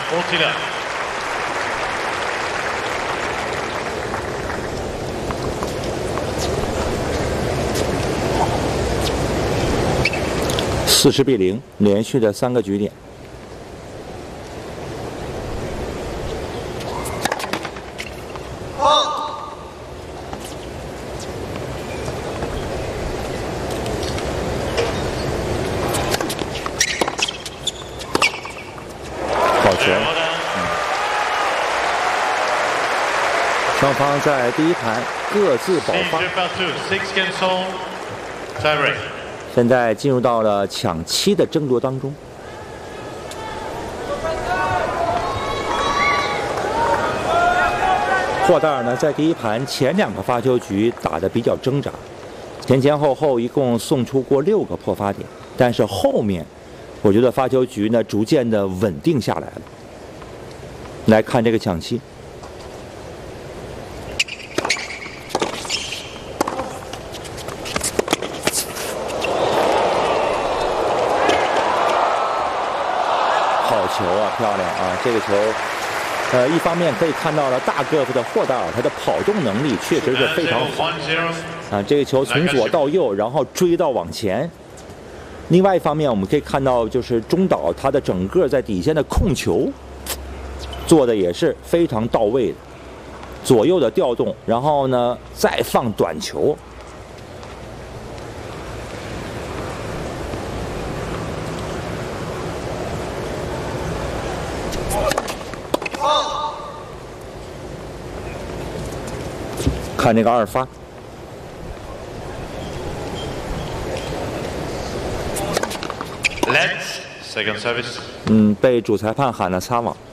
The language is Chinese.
Åtila. 40-0，连续的3个局点。好球！双方在第一盘各自爆发。现在进入到了抢7的争夺当中。霍达尔呢，在第一盘前2个发球局打得比较挣扎，前后后一共送出过6个破发点，但是后面我觉得发球局呢逐渐的稳定下来了。来看这个抢7。球啊，漂亮啊！这个球，一方面可以看到了大个子的霍达尔，他的跑动能力确实是非常好啊。这个球从左到右，然后追到往前。另外一方面，我们可以看到就是中岛他的整个在底线的控球做的也是非常到位的，左右的调动，然后呢再放短球。看这个2发，被主裁判喊了擦网。